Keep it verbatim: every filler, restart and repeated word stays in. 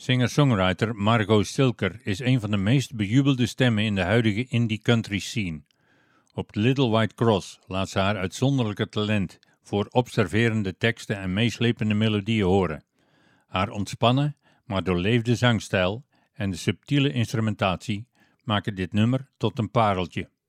Singer-songwriter Margot Stilker is een van de meest bejubelde stemmen in de huidige indie country scene. Op Little White Cross laat ze haar uitzonderlijke talent voor observerende teksten en meeslepende melodieën horen. Haar ontspannen, maar doorleefde zangstijl en de subtiele instrumentatie maken dit nummer tot een pareltje.